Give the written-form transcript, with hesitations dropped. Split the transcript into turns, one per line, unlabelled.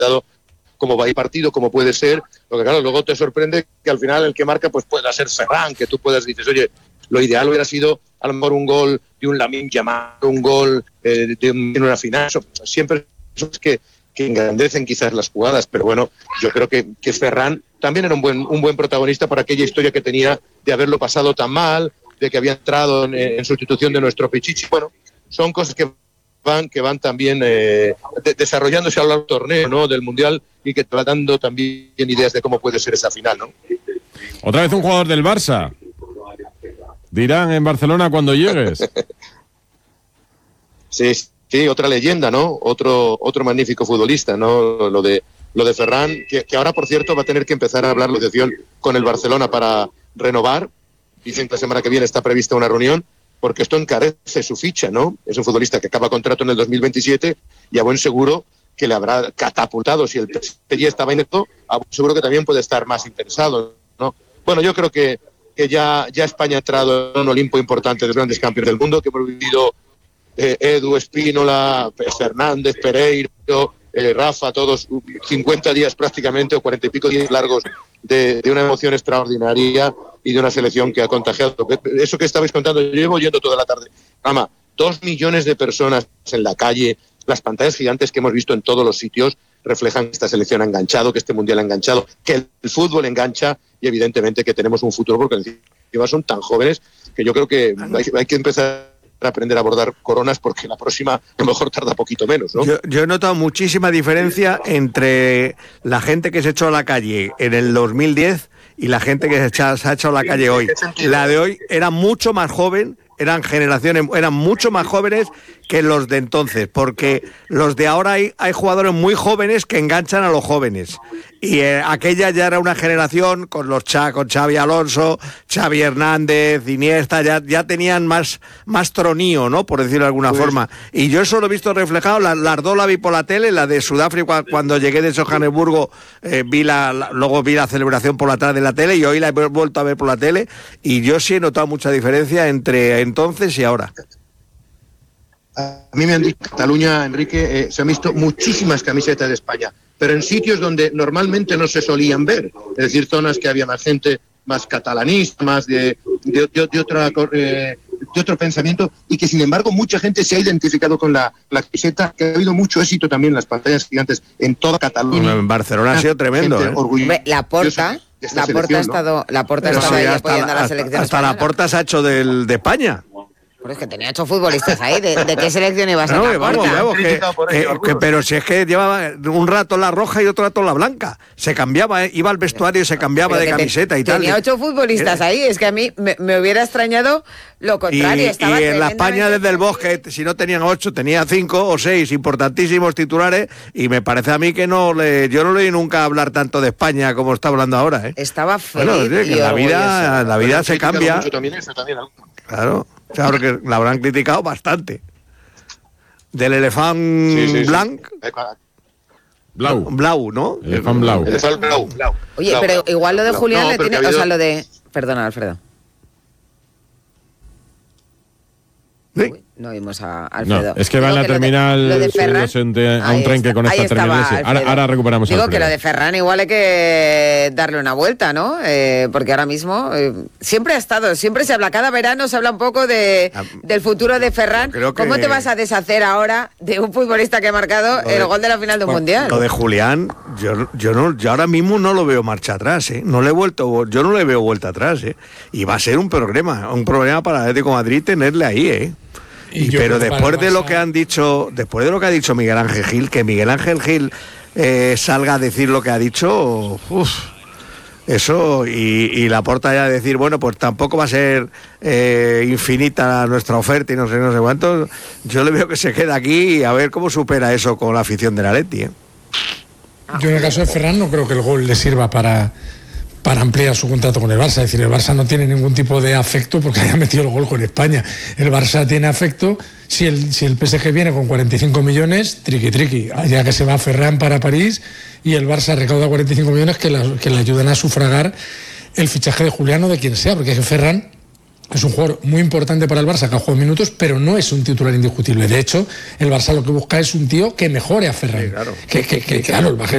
cómo va a ir partido, cómo puede ser, lo que claro, luego te sorprende que al final el que marca pues pueda ser Ferran, que tú puedas dices, oye, lo ideal hubiera sido a lo mejor un gol de un Lamine Yamal, un gol de una final, siempre es que engrandecen quizás las jugadas, pero bueno, yo creo que Ferran también era un buen protagonista por aquella historia que tenía de haberlo pasado tan mal, de que había entrado en sustitución de nuestro Pichichi. Bueno, son cosas que van también desarrollándose a lo largo del torneo, ¿no?, del Mundial, y que te va dando también ideas de cómo puede ser esa final, ¿no?
Otra vez un jugador del Barça. Dirán en Barcelona cuando llegues.
Sí, otra leyenda, ¿no? Otro magnífico futbolista, ¿no? Lo de Ferran, que ahora, por cierto, va a tener que empezar a hablar la asociación con el Barcelona para renovar. Dicen que la semana que viene está prevista una reunión, porque esto encarece su ficha, ¿no? Es un futbolista que acaba contrato en el 2027 y a buen seguro que le habrá catapultado, si el PSG estaba en esto, a buen seguro que también puede estar más interesado, ¿no? Bueno, yo creo que ya España ha entrado en un Olimpo importante de los grandes campeones del mundo, que hemos vivido Edu, Espínola, Fernández, Pereiro, Rafa, todos 50 días prácticamente, o 40 y pico días largos de una emoción extraordinaria y de una selección que ha contagiado. Eso que estabais contando, yo llevo yendo toda la tarde. 2 millones de personas en la calle, las pantallas gigantes que hemos visto en todos los sitios reflejan que esta selección ha enganchado, que este mundial ha enganchado, que el fútbol engancha y evidentemente que tenemos un futuro, porque encima son tan jóvenes que yo creo que hay que empezar a aprender a abordar coronas, porque la próxima a lo mejor tarda poquito menos, ¿no?
Yo he notado muchísima diferencia entre la gente que se echó a la calle en el 2010 y la gente que se ha echado a la calle hoy. La de hoy era mucho más joven, eran mucho más jóvenes que los de entonces, porque los de ahora hay jugadores muy jóvenes que enganchan a los jóvenes. Y aquella ya era una generación con Xavi Alonso, Xavi Hernández, Iniesta, ya tenían más tronío, ¿no?, por decirlo de alguna forma. Y yo eso lo he visto reflejado, las dos la vi por la tele, la de Sudáfrica cuando llegué de Johannesburgo, luego vi la celebración por la tarde en la tele, y hoy la he vuelto a ver por la tele, y yo sí he notado mucha diferencia entre entonces y ahora.
A mí me han dicho, en Cataluña, Enrique, se han visto muchísimas camisetas de España, pero en sitios donde normalmente no se solían ver, es decir, zonas que había más gente, más catalanista, más de otro pensamiento, y que sin embargo mucha gente se ha identificado con la camiseta, que ha habido mucho éxito también en las pantallas gigantes en toda Cataluña.
En Barcelona ha sido tremendo,
La Porta ha estado ahí apoyando a la selección.
Hasta la Porta se ha hecho de España.
Pero es que tenía 8 futbolistas ahí. ¿De qué selección ibas a ser?
Vamos, pero si es que llevaba un rato la roja y otro rato la blanca. Se cambiaba, iba al vestuario y se cambiaba de camiseta y tal.
Tenía 8 futbolistas ahí. Es que a mí me hubiera extrañado lo contrario.
Y en la España desde el Bosque, si no tenían 8, tenía 5 o 6 importantísimos titulares. Y me parece a mí que yo no leí nunca hablar tanto de España como está hablando ahora.
Estaba feliz.
Bueno, que la vida se cambia. Claro. Claro que la habrán criticado bastante. Del elefante blau, ¿no?
Elefante blau.
Oye, pero igual lo de Julián le tiene... O sea, lo de... Perdona, Alfredo.
¿Sí?
Uy, no vimos a Alfredo.
No, es que va en la terminal a un tren que conecta terminales. Ahora recuperamos a
Digo
Alfredo.
Que lo de Ferran igual hay que darle una vuelta, ¿no? Porque ahora mismo siempre se habla, cada verano se habla un poco del futuro de Ferran. ¿Cómo te vas a deshacer ahora de un futbolista que ha marcado el gol de la final de un mundial?
Lo de Julián, yo ahora mismo no lo veo marcha atrás, ¿eh? Yo no le veo vuelta atrás, ¿eh? Y va a ser un problema para el Atlético de Madrid tenerle ahí, ¿eh? Pero después de lo que ha dicho Miguel Ángel Gil, que Miguel Ángel Gil salga a decir lo que ha dicho, eso, y Laporta ya a decir, bueno, pues tampoco va a ser infinita nuestra oferta y no sé cuántos, yo le veo que se queda aquí y a ver cómo supera eso con la afición del Atleti, ¿eh?
Yo en el caso de Ferran no creo que el gol le sirva para ampliar su contrato con el Barça. Es decir, el Barça no tiene ningún tipo de afecto porque haya metido el gol con España. El Barça tiene afecto si el PSG viene con 45 millones, triqui, ya que se va Ferran para París y el Barça recauda 45 millones que le ayudan a sufragar el fichaje de Julián o de quien sea, porque Ferran es un jugador muy importante para el Barça, que ha jugado minutos, pero no es un titular indiscutible. De hecho, el Barça lo que busca es un tío que mejore a Ferran.
Sí, claro.
Que claro, el